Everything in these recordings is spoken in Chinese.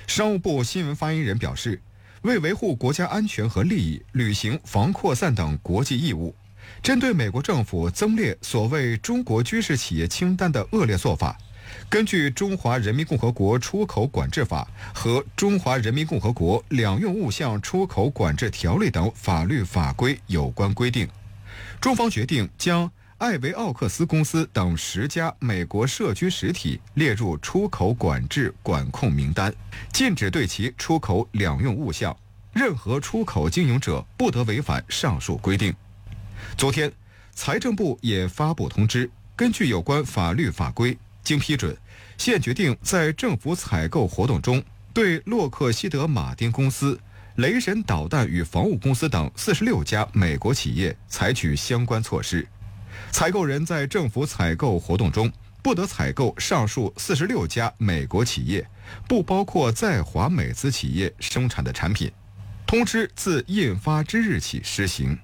商务部新闻发言人表示，为维护国家安全和利益，履行防扩散等国际义务，针对美国政府增列所谓中国居士企业清单的恶劣做法，根据《中华人民共和国出口管制法》和《中华人民共和国两用物项出口管制条例》等法律法规有关规定，中方决定将艾维奥克斯公司等10家美国设居实体列入出口管制管控名单，禁止对其出口两用物项，任何出口经营者不得违反上述规定。昨天，财政部也发布通知，根据有关法律法规，经批准，现决定在政府采购活动中，对洛克希德马丁公司、雷神导弹与防务公司等46家美国企业采取相关措施。采购人在政府采购活动中不得采购上述46家美国企业，不包括在华美资企业生产的产品。通知自印发之日起施行。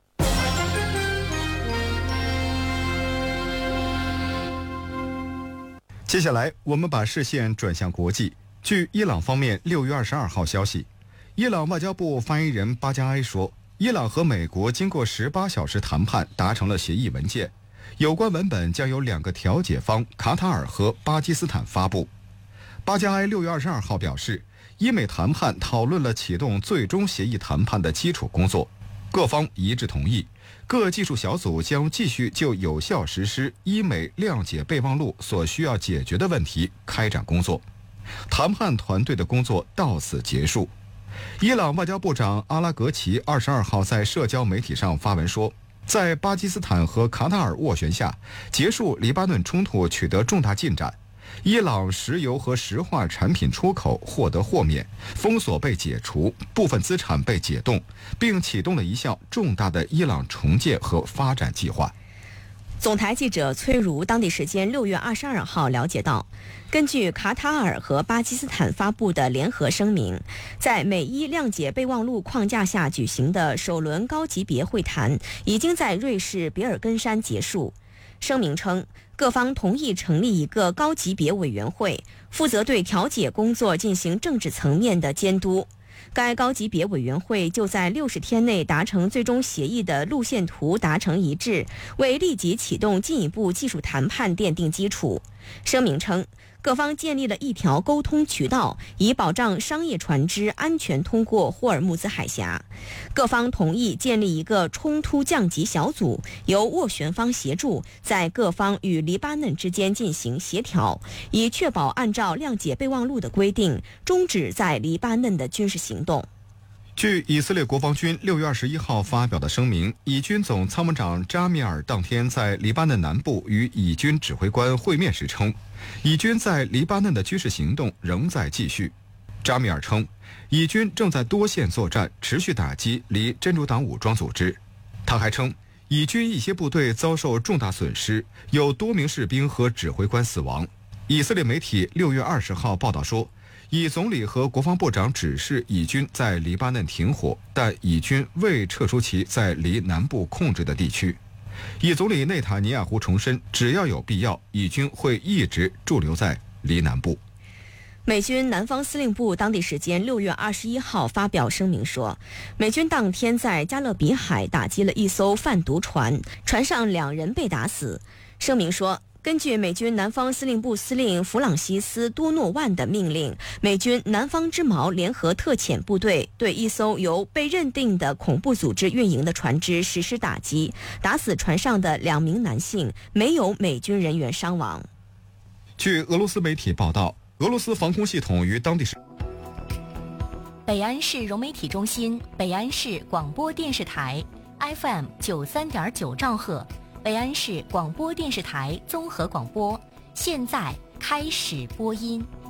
接下来，我们把视线转向国际。据伊朗方面6月22号消息，伊朗外交部发言人巴加埃说，伊朗和美国经过18小时谈判达成了协议文件，有关文本将由2个调解方卡塔尔和巴基斯坦发布。巴加埃6月22号表示，伊美谈判讨论了启动最终协议谈判的基础工作，各方一致同意，各技术小组将继续就有效实施伊美谅解备忘录所需要解决的问题开展工作。谈判团队的工作到此结束。伊朗外交部长阿拉格齐22号在社交媒体上发文说，在巴基斯坦和卡塔尔斡旋下，结束黎巴嫩冲突取得重大进展，伊朗石油和石化产品出口获得豁免，封锁被解除，部分资产被解冻，并启动了一项重大的伊朗重建和发展计划。 总台记者崔如当地时间6月22号了解到，根据卡塔尔和巴基斯坦发布的联合声明，在美伊谅解备忘录框架下举行的首轮高级别会谈已经在瑞士比尔根山结束。声明称，各方同意成立一个高级别委员会，负责对调解工作进行政治层面的监督。该高级别委员会就在60天内达成最终协议的路线图达成一致，为立即启动进一步技术谈判奠定基础。声明称，各方建立了一条沟通渠道，以保障商业船只安全通过霍尔木兹海峡。各方同意建立一个冲突降级小组，由斡旋方协助，在各方与黎巴嫩之间进行协调，以确保按照谅解备忘录的规定，终止在黎巴嫩的军事行动。 据以色列国防军6月21号发表的声明，以军总参谋长扎米尔当天在黎巴嫩南部与以军指挥官会面时称，以军在黎巴嫩的军事行动仍在继续。扎米尔称，以军正在多线作战，持续打击离真主党武装组织。他还称，以军一些部队遭受重大损失，有多名士兵和指挥官死亡。以色列媒体6月20号报道说，以总理和国防部长指示以军在黎巴嫩停火，但以军未撤出其在黎南部控制的地区。以总理内塔尼亚胡重申，只要有必要，以军会一直驻留在黎南部。 美军南方司令部当地时间6月21号发表声明说，美军当天在加勒比海打击了一艘贩毒船，船上2人被打死。声明说，根据美军南方司令部司令弗朗西斯·多诺万的命令，美军南方之矛联合特遣部队对一艘由被认定的恐怖组织运营的船只实施打击，打死船上的2名男性，没有美军人员伤亡。 据俄罗斯媒体报道，俄罗斯防空系统于当地时北安市融媒体中心，北安市广播电视台 FM 93.9兆赫，北安市广播电视台综合广播，现在开始播音。